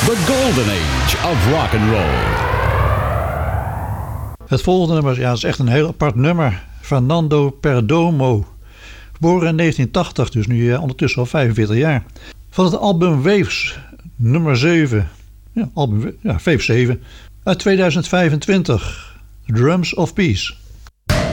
The Golden Age of Rock and Roll. Het volgende nummer is echt een heel apart nummer. Fernando Perdomo. Geboren in 1980, dus nu ondertussen al 45 jaar. Van het album Waves, nummer 7. Ja, Waves 7. Uit 2025. Drums of Peace.